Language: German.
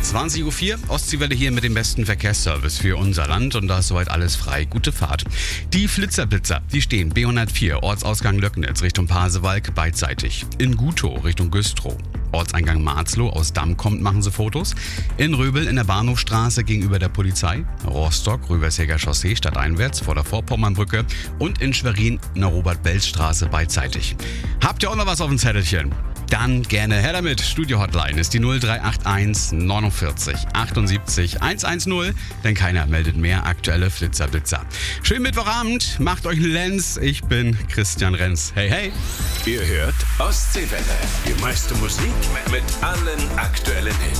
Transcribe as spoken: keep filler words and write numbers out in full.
zwanzig Uhr vier, Ostseewelle hier mit dem besten Verkehrsservice für unser Land und da ist soweit alles frei. Gute Fahrt. Die Flitzerblitzer, die stehen B hundertvier, Ortsausgang Löcknitz Richtung Pasewalk beidseitig. In Gutow Richtung Güstrow. Ortseingang Marzloh, aus Damm kommt, machen sie Fotos. In Röbel in der Bahnhofstraße gegenüber der Polizei. Rostock, Rübersheger Chaussee stadteinwärts vor der Vorpommernbrücke. Und in Schwerin in der Robert-Belz-Straße beidseitig. Habt ihr auch noch was auf dem Zettelchen? Dann gerne her damit. Studio-Hotline ist die null drei acht eins neunundvierzig achtundsiebzig hundertzehn, denn keiner meldet mehr aktuelle Flitzerblitzer. Schönen Mittwochabend, macht euch einen Lenz. Ich bin Christian Renz. Hey, hey. Ihr hört Ostseewelle. Die meiste Musik mit allen aktuellen Hits.